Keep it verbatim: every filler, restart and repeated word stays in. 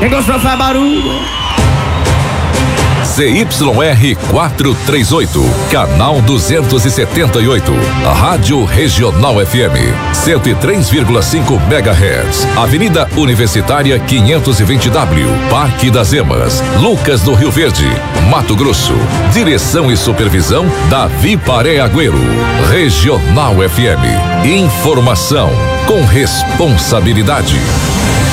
Quem gostou faz barulho. Z Y R quatrocentos e trinta e oito, canal duzentos e setenta e oito, Rádio Regional F M, cento e três vírgula cinco megahertz, Avenida Universitária quinhentos e vinte W, Parque das Emas, Lucas do Rio Verde, Mato Grosso. Direção e supervisão Davi Paré Agüero. Regional F M, informação com responsabilidade.